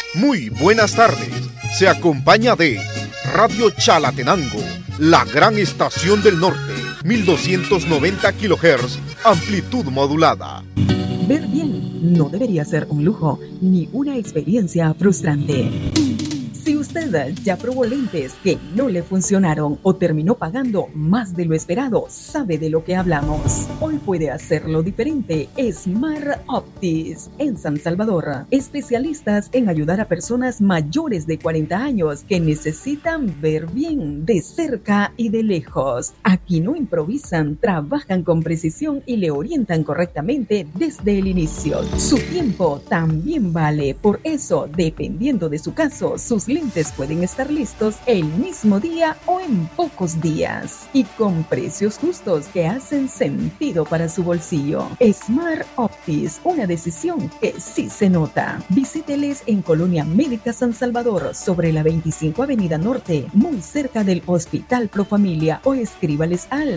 Muy buenas tardes. Se acompaña de Radio Chalatenango, la gran estación del norte, 1290 kHz, amplitud modulada. Ver bien no debería ser un lujo ni una experiencia frustrante. Si usted ya probó lentes que no le funcionaron o terminó pagando más de lo esperado, sabe de lo que hablamos. Hoy puede hacerlo diferente. Smart Optics en San Salvador. Especialistas en ayudar a personas mayores de 40 años que necesitan ver bien de cerca y de lejos. Aquí no improvisan, trabajan con precisión y le orientan correctamente desde el inicio. Su tiempo también vale. Por eso, dependiendo de su caso, sus lentes pueden estar listos el mismo día o en pocos días y con precios justos que hacen sentido para su bolsillo. Smart Optics, una decisión que sí se nota. Visíteles en Colonia Médica San Salvador, sobre la 25 Avenida Norte, muy cerca del Hospital Profamilia, o escríbales al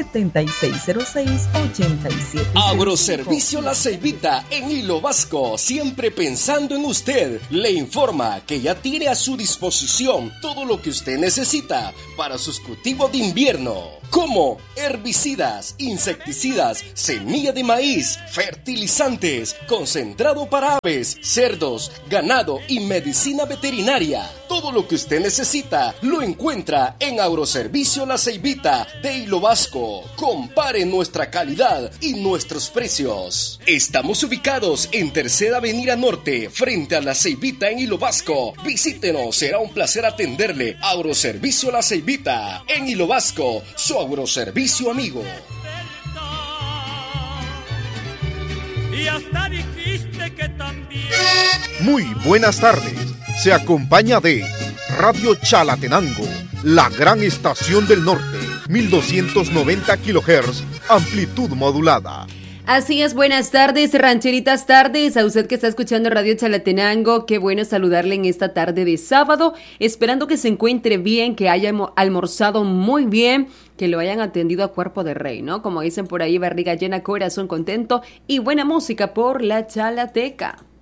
7606-87. Agroservicio La Ceibita en Hilo Vasco, siempre pensando en usted, le informa que ya tiene a su disposición todo lo que usted necesita para sus cultivos de invierno, como herbicidas, insecticidas, semilla de maíz, fertilizantes, concentrado para aves, cerdos, ganado y medicina veterinaria. Todo lo que usted necesita lo encuentra en Agroservicio La Ceibita de Hilo Vasco. Compare nuestra calidad y nuestros precios. Estamos ubicados en Tercera Avenida Norte, frente a La Ceibita en Hilo Vasco. Visítenos, será un placer atenderle. Agroservicio La Ceibita en Hilo Vasco, su agroservicio amigo. Y hasta dijiste que también. Muy buenas tardes. Se acompaña de Radio Chalatenango, la gran estación del norte, 1290 kHz, amplitud modulada. Así es, buenas tardes, rancheritas tardes, a usted que está escuchando Radio Chalatenango, qué bueno saludarle en esta tarde de sábado, esperando que se encuentre bien, que haya almorzado muy bien, que lo hayan atendido a cuerpo de rey, ¿no? Como dicen por ahí, barriga llena, corazón contento y buena música por la Chalateca.